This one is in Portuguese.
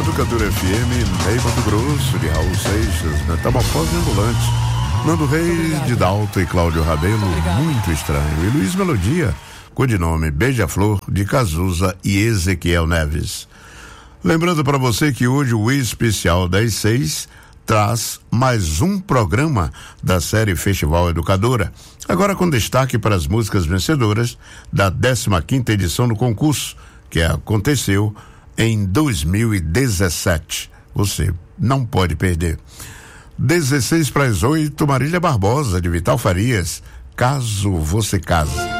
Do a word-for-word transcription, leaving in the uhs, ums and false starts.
Educadora F M, Ney Mato Grosso, de Raul Seixas, Metamorfose Ambulante, Nando Reis, de Dalto e Cláudio Rabelo, Muito Estranho, e Luiz Melodia, codinome Beija-Flor, de Cazuza e Ezequiel Neves. Lembrando para você que hoje o especial das seis traz mais um programa da série Festival Educadora, agora com destaque para as músicas vencedoras da décima quinta edição do concurso, que aconteceu em dois mil e dezessete. Você não pode perder. dezesseis para as oito, Marília Barbosa, de Vital Farias, Caso Você Case.